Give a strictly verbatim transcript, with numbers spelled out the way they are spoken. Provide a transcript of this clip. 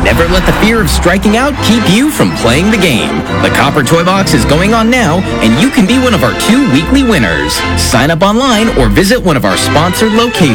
Never let the fear of striking out keep you from playing the game. The Copper Toy Box is going on now, and you can be one of our two weekly winners. Sign up online or visit one of our sponsored locations.